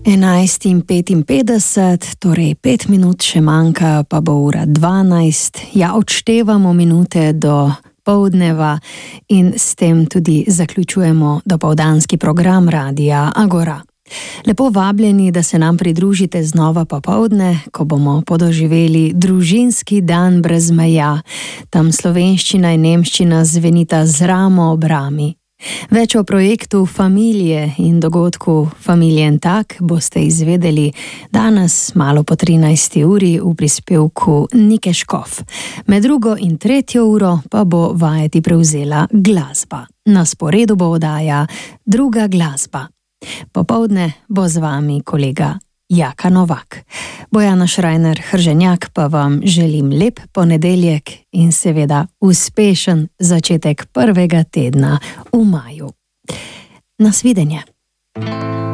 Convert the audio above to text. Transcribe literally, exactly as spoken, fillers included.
enajst in petinpetdeset, torej pet minut še manjka, pa bo ura dvanajst. Ja, odštevamo minute do poldneva in s tem tudi zaključujemo dopoldanski program Radia Agora. Lepo vabljeni, da se nam pridružite znova popoldne, ko bomo podoživeli družinski dan brez meja. Tam slovenščina in nemščina zvenita z ramo ob rami. Več o projektu Familije in dogodku Familien tak boste izvedeli danes malo po trinajsti uri v prispevku Nike Škof. Med drugo in tretjo uro pa bo vajeti prevzela glasba. Na sporedu bo oddaja Druga glasba. Popoldne bo z vami kolega Jaka Novak. Bojana Šrajner-Hrženjak pa vam želim lep ponedeljek in seveda uspešen začetek prvega tedna v maju. Nasvidenje.